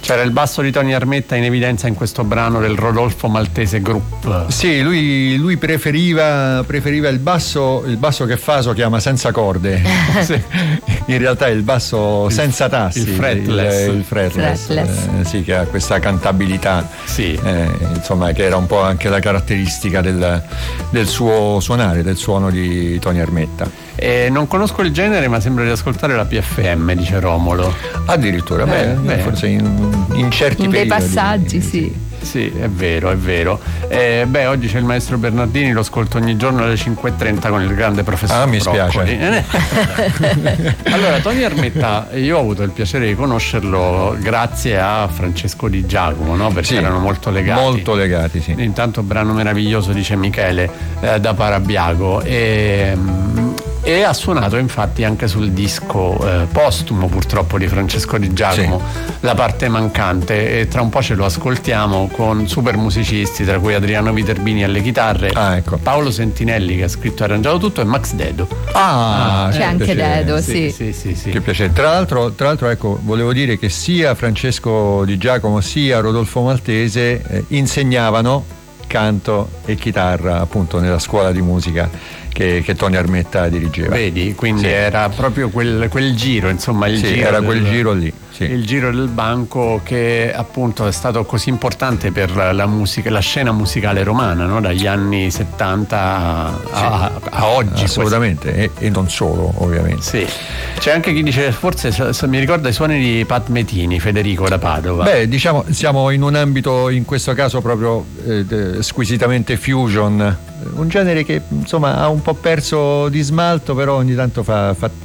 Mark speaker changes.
Speaker 1: C'era il basso di Tony Armetta in evidenza in questo brano del Rodolfo Maltese Group.
Speaker 2: Sì, lui preferiva il basso che Faso chiama senza corde. In realtà è il basso senza tassi,
Speaker 1: il fretless.
Speaker 2: Sì, che ha questa cantabilità,
Speaker 1: sì.
Speaker 2: Insomma, che era un po' anche la caratteristica del suo suonare, del suono di Tony Armetta.
Speaker 1: Non conosco il genere, ma sembra di ascoltare la PFM, dice Romolo.
Speaker 2: Addirittura, forse in certi periodi.
Speaker 3: Dei passaggi, sì.
Speaker 1: Sì, è vero. Oggi c'è il maestro Bernardini, lo ascolto ogni giorno alle 5:30 con il grande professor
Speaker 2: mi
Speaker 1: Broccoli.
Speaker 2: spiace.
Speaker 1: Allora, Tony Armetta, io ho avuto il piacere di conoscerlo grazie a Francesco Di Giacomo, no? Perché erano molto legati.
Speaker 2: Molto legati, sì.
Speaker 1: Intanto brano meraviglioso, dice Michele, da Parabiago. E ha suonato infatti anche sul disco postumo purtroppo di Francesco Di Giacomo, La parte mancante, e tra un po' ce lo ascoltiamo con super musicisti, tra cui Adriano Viterbini alle chitarre,
Speaker 2: ecco.
Speaker 1: Paolo Sentinelli che ha scritto e arrangiato tutto, e Max Dedo.
Speaker 3: C'è anche Dedo, sì.
Speaker 2: Che piacere. Tra l'altro ecco, volevo dire che sia Francesco Di Giacomo sia Rodolfo Maltese insegnavano canto e chitarra appunto nella scuola di musica che Tony Armetta dirigeva.
Speaker 1: Vedi, quindi era proprio quel giro, insomma,
Speaker 2: quel giro lì. Sì.
Speaker 1: Il giro del banco che appunto è stato così importante per la musica, la scena musicale romana, no? Dagli anni 70 a oggi.
Speaker 2: Assolutamente, e non solo, ovviamente.
Speaker 1: Sì. C'è anche chi dice, forse mi ricorda i suoni di Pat Metini, Federico da Padova.
Speaker 2: Diciamo, siamo in un ambito, in questo caso proprio squisitamente fusion, un genere che insomma ha un po' perso di smalto, però ogni tanto fa